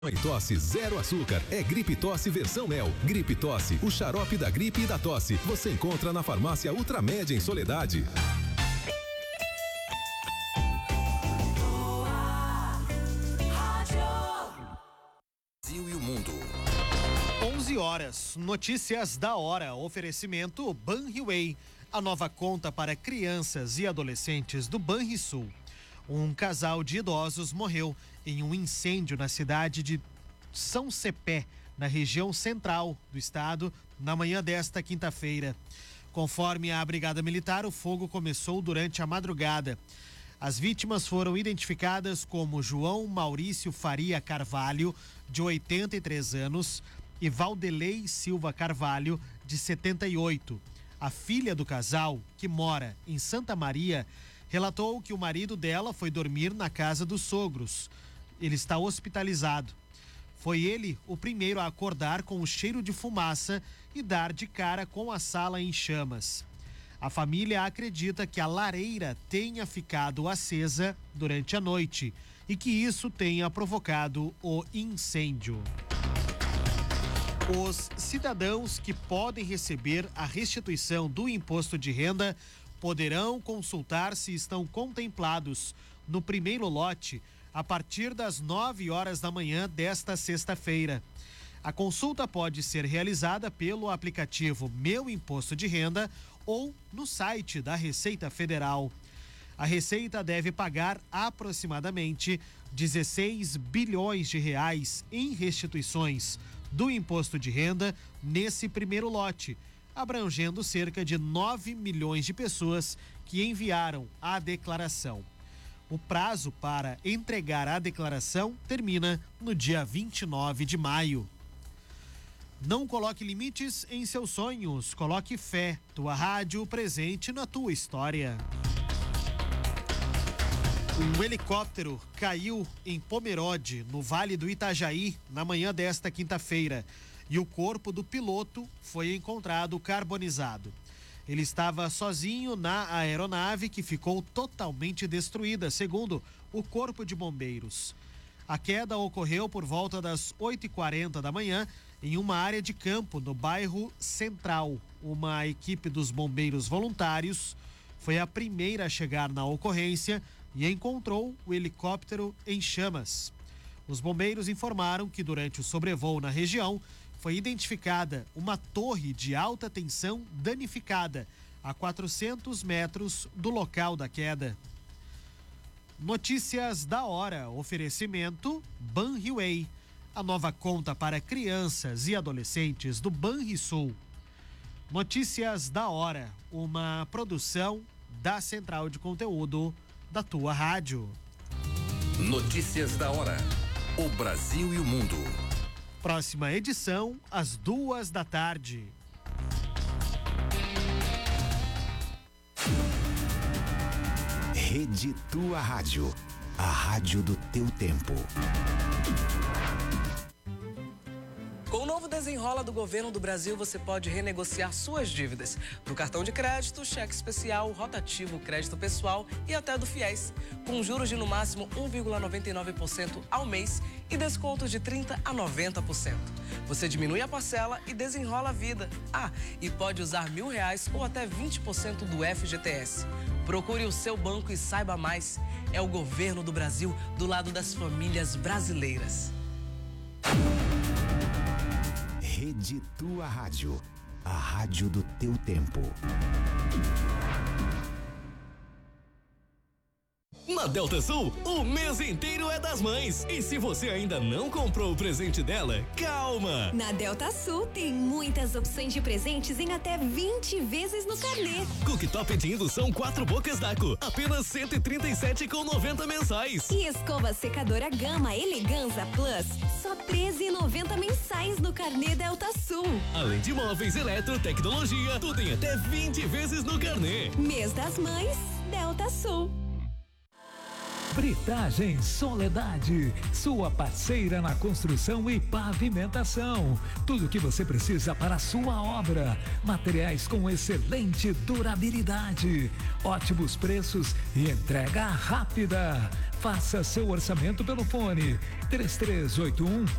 E tosse zero açúcar é Gripe Tosse versão mel. Gripe Tosse, o xarope da gripe e da tosse. Você encontra na farmácia Ultramédia em Soledade. Brasil e o mundo. 11 horas. Notícias da hora. Oferecimento Banriway. A nova conta para crianças e adolescentes do Banrisul. Um casal de idosos morreu em um incêndio na cidade de São Cepé, na região central do estado, na manhã desta quinta-feira. Conforme a Brigada Militar, o fogo começou durante a madrugada. As vítimas foram identificadas como João Maurício Faria Carvalho, de 83 anos, e Valdelei Silva Carvalho, de 78. A filha do casal, que mora em Santa Maria, relatou que o marido dela foi dormir na casa dos sogros. Ele está hospitalizado. Foi ele o primeiro a acordar com o cheiro de fumaça e dar de cara com a sala em chamas. A família acredita que a lareira tenha ficado acesa durante a noite e que isso tenha provocado o incêndio. Os cidadãos que podem receber a restituição do imposto de renda poderão consultar se estão contemplados no primeiro lote a partir das 9 horas da manhã desta sexta-feira. A consulta pode ser realizada pelo aplicativo Meu Imposto de Renda ou no site da Receita Federal. A Receita deve pagar aproximadamente 16 bilhões de reais em restituições do imposto de renda nesse primeiro lote, abrangendo cerca de 9 milhões de pessoas que enviaram a declaração. O prazo para entregar a declaração termina no dia 29 de maio. Não coloque limites em seus sonhos, coloque fé. Tua rádio presente na tua história. Um helicóptero caiu em Pomerode, no Vale do Itajaí, na manhã desta quinta-feira, e o corpo do piloto foi encontrado carbonizado. Ele estava sozinho na aeronave que ficou totalmente destruída, segundo o Corpo de Bombeiros. A queda ocorreu por volta das 8h40 da manhã em uma área de campo no bairro Central. Uma equipe dos bombeiros voluntários foi a primeira a chegar na ocorrência e encontrou o helicóptero em chamas. Os bombeiros informaram que durante o sobrevoo na região foi identificada uma torre de alta tensão danificada a 400 metros do local da queda. Notícias da hora. Oferecimento Banriway. A nova conta para crianças e adolescentes do Banrisul. Notícias da hora. Uma produção da Central de Conteúdo da tua rádio. Notícias da hora. O Brasil e o mundo. Próxima edição, às 14h. Rede Tua Rádio. A rádio do teu tempo. Com o novo Desenrola do Governo do Brasil, você pode renegociar suas dívidas do cartão de crédito, cheque especial, rotativo, crédito pessoal e até do FIES, com juros de no máximo 1,99% ao mês e descontos de 30% a 90%. Você diminui a parcela e desenrola a vida. Ah, e pode usar R$1.000 ou até 20% do FGTS. Procure o seu banco e saiba mais. É o Governo do Brasil do lado das famílias brasileiras. Rede Tua Rádio. A rádio do teu tempo. Na Delta Sul, o mês inteiro é das mães. E se você ainda não comprou o presente dela, calma! Na Delta Sul tem muitas opções de presentes em até 20 vezes no carnê. Cooktop de indução 4 bocas d'água, apenas R$ 137,90 mensais. E escova secadora Gama Eleganza Plus, só R$ 13,90 mensais no carnê Delta Sul. Além de móveis, eletro, tecnologia, tudo em até 20 vezes no carnê. Mês das Mães, Delta Sul. Britagem Soledade, sua parceira na construção e pavimentação. Tudo o que você precisa para a sua obra. Materiais com excelente durabilidade, ótimos preços e entrega rápida. Faça seu orçamento pelo fone 3381